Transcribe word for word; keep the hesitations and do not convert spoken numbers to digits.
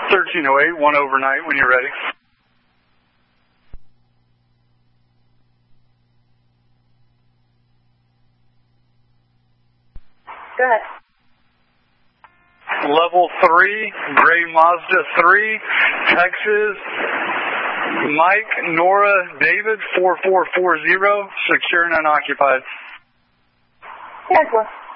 thirteen oh eight, one overnight when you're ready. Go ahead. Level three, Gray Mazda three, Texas, Mike, Nora, David, four four four zero, secure and unoccupied. Yes,